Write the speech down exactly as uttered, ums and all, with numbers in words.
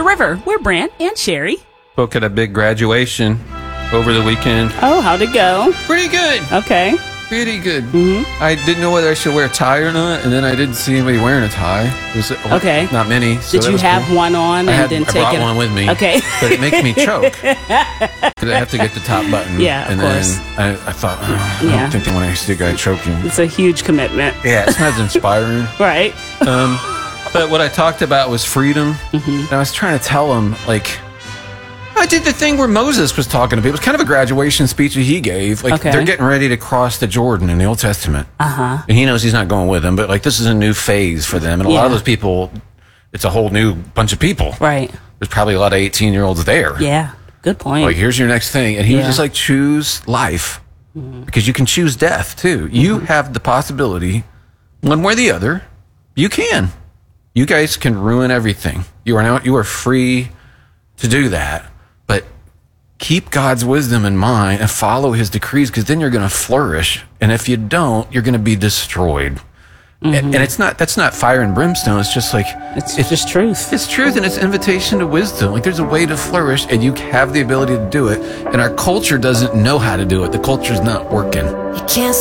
The River. We're Brant and Sherry. Spoke at a big graduation over the weekend. Oh, how'd it go? Pretty good. Okay. Pretty good. Mm-hmm. I didn't know whether I should wear a tie or not, and then I didn't see anybody wearing a tie. It was, okay. Not many. So Did you have cool. one on and I had, then I take brought it? one with me. Okay. But it makes me choke. Because I have to get the top button. Yeah, of and course. then I, I thought, oh, I Yeah. don't think they want to see a guy choking. It's a huge commitment. Yeah, it's not as inspiring. Right. Um, but what I talked about was freedom. Mm-hmm. And I was trying to tell him, like, I did the thing where Moses was talking to people. It was kind of a graduation speech that he gave. Like, Okay. they're getting ready to cross the Jordan in the Old Testament. Uh-huh. And he knows he's not going with them, but, like, this is a new phase for them. And a lot of Yeah. those people, it's a whole new bunch of people. Right. There's probably a lot of eighteen-year-olds there. Yeah. Good point. Like, here's your next thing. And he was Yeah. just like, choose life. Because you can choose death, too. You have the possibility, one way or the other, you can. You guys can ruin everything. You are now, you are free to do that. But keep God's wisdom in mind and follow his decrees, because then you're going to flourish. And if you don't, you're going to be destroyed. Mm-hmm. And, and it's not, that's not fire and brimstone. It's just like, it's, it's just truth. It's truth, and it's invitation to wisdom. Like, there's a way to flourish, and you have the ability to do it. And our culture doesn't know how to do it. The culture's not working. You can't